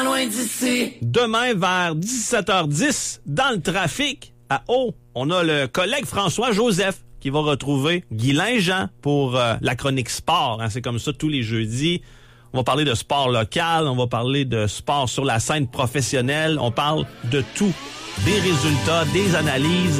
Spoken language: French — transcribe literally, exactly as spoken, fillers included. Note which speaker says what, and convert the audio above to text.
Speaker 1: Loin d'ici.
Speaker 2: Demain, vers dix-sept heures dix, dans le trafic, à Haut, on a le collègue François Joseph qui va retrouver Guy Linjean pour euh, la chronique sport. Hein, c'est comme ça tous les jeudis. On va parler de sport local, on va parler de sport sur la scène professionnelle. On parle de tout. Des résultats, des analyses.